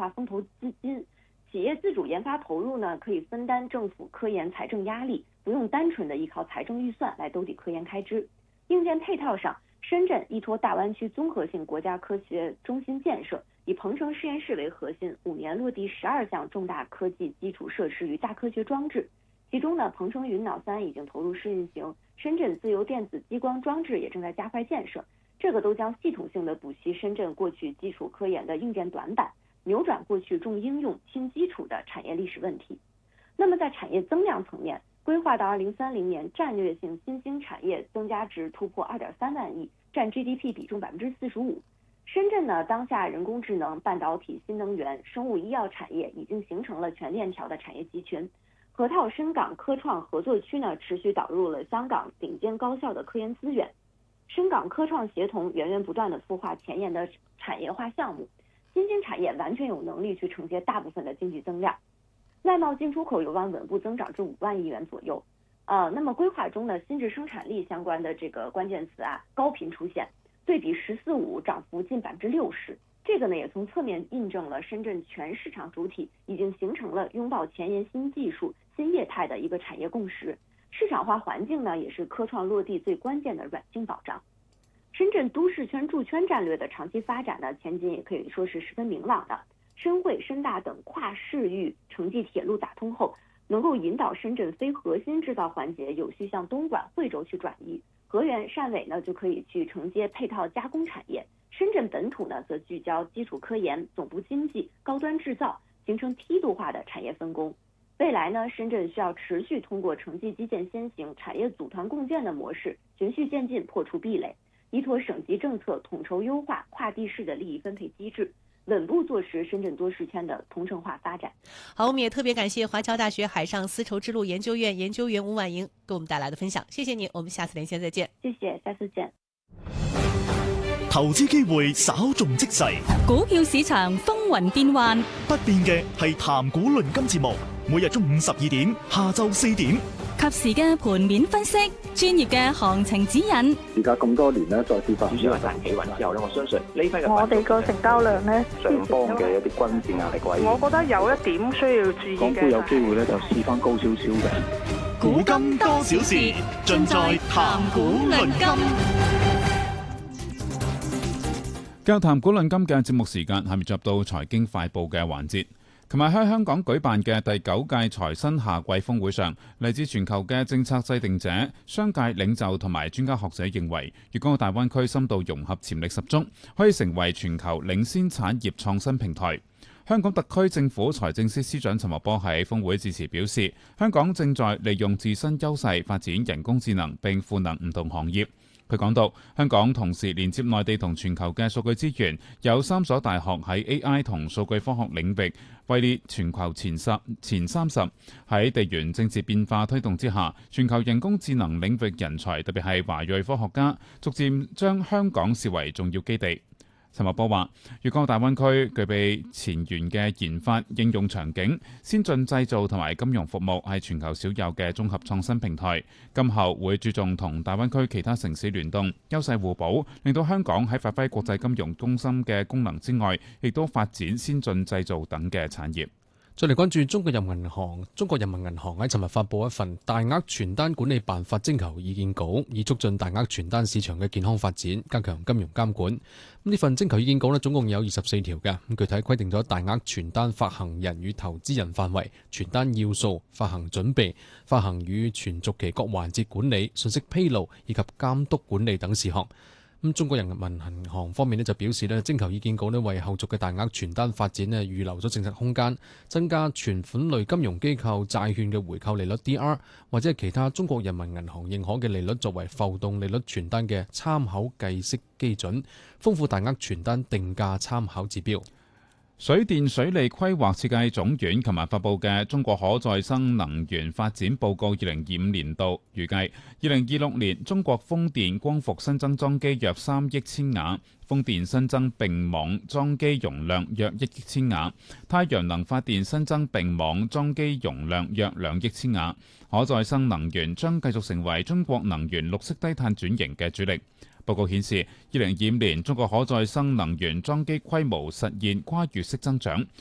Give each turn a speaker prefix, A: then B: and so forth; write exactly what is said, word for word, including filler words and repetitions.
A: 化风投资金。企业自主研发投入呢，可以分担政府科研财政压力，不用单纯的依靠财政预算来兜底科研开支。硬件配套上，深圳依托大湾区综合性国家科学中心建设，以鹏城实验室为核心，五年落地十二项重大科技基础设施与大科学装置。其中呢，鹏城云脑三已经投入试运行，深圳自由电子激光装置也正在加快建设。这个都将系统性的补齐深圳过去基础科研的硬件短板，扭转过去重应用轻基础的产业历史问题。那么在产业增量层面，规划到二零三零年，战略性新兴产业增加值突破二点三万亿，占 G D P 比重百分之四十五。深圳呢，当下人工智能、半导体、新能源、生物医药产业已经形成了全链条的产业集群。河套深港科创合作区呢，持续导入了香港顶尖高校的科研资源。深港科创协同源源不断的孵化前沿的产业化项目，新兴产业完全有能力去承接大部分的经济增量。外贸进出口有望稳步增长至五万亿元左右。呃，那么规划中呢，新质生产力相关的这个关键词啊，高频出现，对比“十四五”涨幅近百分之六十。这个呢，也从侧面印证了深圳全市场主体已经形成了拥抱前沿新技术、新业态的一个产业共识。市场化环境呢，也是科创落地最关键的软性保障。深圳都市圈驻圈战略的长期发展呢，前景也可以说是十分明朗的。深汇、深大等跨市域城际铁路打通后，能够引导深圳非核心制造环节有序向东莞、惠州去转移。河源、汕尾呢，就可以去承接配套加工产业。深圳本土呢，则聚焦基础科研、总部经济、高端制造，形成梯度化的产业分工。未来呢，深圳需要持续通过城际基建先行、产业组团共建的模式，循序渐进破除壁垒，依托省级政策统筹优化跨地市的利益分配机制，稳步坐实深圳多市圈的同城化发展。
B: 好，我们也特别感谢华侨大学海上丝绸之路研究院研究员吴婉莹给我们带来的分享，谢谢你，我们下次连线再见。
A: 谢谢，下次见。
C: 投資機會稍縱即逝，
D: 股票市場風雲變幻，
C: 不變嘅係談股論金節目，每日中午十二點，下晝四點，
D: 及時嘅盤面分析，專業嘅行情指引。
E: 而家咁多年咧，再次發展
F: 主要係大企穩之後咧，我相信呢批嘅
G: 我哋個成交量咧，
E: 上方嘅一啲均線壓力位，
G: 我覺得有一點需要注意嘅。
E: 港股有機會咧就試翻高少少嘅。
C: 股金多少事，盡在談股論金。
H: 交談股論金嘅節目時間，下面進入到財經快報嘅環節。琴日喺香港舉辦嘅第九屆財新夏季峰會上，嚟自全球嘅政策制定者、商界領袖同埋專家學者認為，粵港澳大灣區深度融合潛力十足，可以成為全球領先產業創新平台。香港特區政府財政司司長陳茂波喺峰會致辭表示，香港正在利用自身優勢發展人工智能並賦能唔同行業。佢講到，香港同時連接內地同全球嘅數據資源，有三所大學喺 A I 同數據科學領域位列全球前十、前三十。喺地緣政治變化推動之下，全球人工智能領域人才，特別係華裔科學家，逐漸將香港視為重要基地。陳茂波話：粵港澳大灣區具備前沿嘅研發應用場景、先進製造同埋金融服務，係全球少有嘅綜合創新平台。今後會注重同大灣區其他城市聯動，優勢互補，令到香港喺發揮國際金融中心嘅功能之外，亦都發展先進製造等嘅產業。
I: 再嚟關注中國人民銀行，中國人民銀行喺尋日發布一份大額傳單管理辦法徵求意見稿，以促進大額傳單市場嘅健康發展，加強金融監管。呢份徵求意見稿咧，總共有二十四條嘅，咁具體規定咗大額傳單發行人與投資人範圍、傳單要素、發行準備、發行與存續期各環節管理、信息披露以及監督管理等事項。咁中國人民銀行方面咧就表示咧，徵求意見稿咧為後續嘅大額傳單發展咧預留咗政策空間，增加存款類金融機構債券嘅回購利率 D R 或者係其他中國人民銀行認可嘅利率作為浮動利率傳單嘅參考計息基準，豐富大額傳單定價參考指標。
H: 水電水利規劃設計總院琴日發布嘅《中國可再生能源發展報告》二零二五年度預計，二零二六年中國風電光伏新增裝機約三億千瓦，風電新增並網裝機容量約一億千瓦，太陽能發電新增並網裝機容量約兩億千瓦。可再生能源將繼續成為中國能源綠色低碳轉型嘅主力。報告顯示，二零二五年中國可再生能源裝機規模實現跨越式增長，